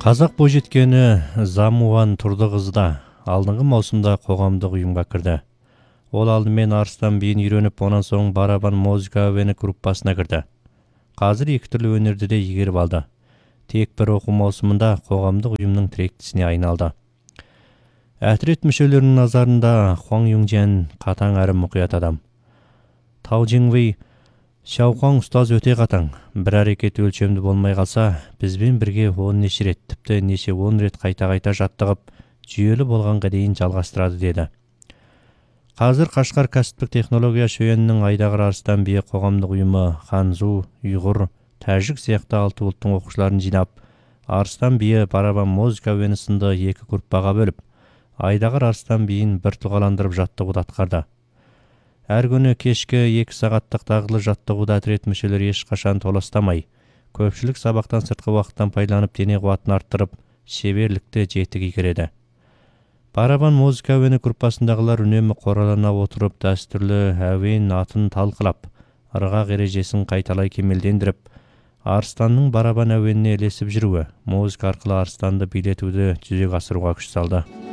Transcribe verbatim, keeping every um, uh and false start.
Қазақ бойжеткені Замуан Тұрдықызда алдыңғы маусымда қоғамдық ұйымға кірді. Ол алдымен арыстан биін үйреніп, онан соң барабан музыка әуені группасына кірді. Қазір екі түрлі өнерді де игеріп алды. Тек бір оқу маусымында қоғамдық ұйымның тіректісіне айналды. Әтрет мүшелерінің назарында Хуаң Юңжен қатаң әрі мұқият адам. Тау Жиңвей: Шауқаң ұстаз өте қатаң. Бір әрекет өлшемді болмай қалса, бізбен бірге он неше рет, тіпті неше он рет қайта-қайта жаттығып, жүйелі болғанға дейін жалғастырады деді. Қазір Қашқар кәсіптік технология шөйенінің Айдағыр арыстан биі қоғамдық ұйымы Ханзу, ұйғыр, тәжік сияқты алты ұлттың оқушыларын жинап, арыстан биі, барабан музыка әуені сынды екі группаға бөліп, Айдағыр арыстан биін бір тұғаландырып жаттығуды атқарды. Әр күні кешкі екі сағаттық дағдылы жаттығуда әтрет мүшелері ешқашан толастамай, көпшілік сабақтан сыртқы уақыттан пайдаланып дене қуатын арттырып, шеберлікті жетік игереді. Барабан музыка әуені группасындағылар үнемі қоралана отырып, дәстүрлі әуен атын талқылап, ырғақ ережесін қайталай кемелдендіріп, арыстанның барабан әуеніне ілесіп жүруі, музыка арқылы арыстанды билетуді жүзеге асыруға күш салды.